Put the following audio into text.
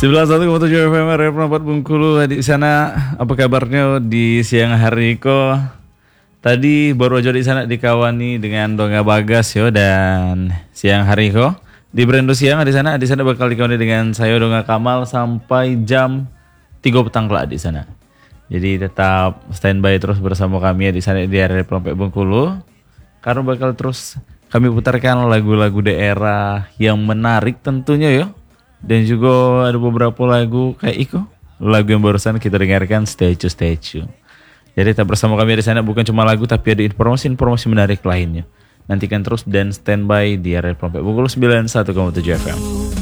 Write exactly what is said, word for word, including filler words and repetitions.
sembilan puluh satu koma tujuh F M Radio Prapat Bengkulu di sana. Apa kabarnya di siang hari ko? Tadi baru aja di sana dikawani dengan Donga Bagas yo, dan siang hari ko di Brando siang di sana di sana bakal dikawani dengan saya Donga Kamal sampai jam tiga petang lah di sana. Jadi tetap standby terus bersama kami ya di sana di area Prapat Bengkulu. Karena bakal terus kami putarkan lagu-lagu daerah yang menarik tentunya yo. Dan juga ada beberapa lagu kayak Iko, lagu yang barusan kita dengarkan Statue Statue. Jadi tetap bersama kami di sana, bukan cuma lagu tapi ada informasi-informasi menarik lainnya. Nantikan terus dan standby di area Prapat Bengkulu sembilan puluh satu koma tujuh F M.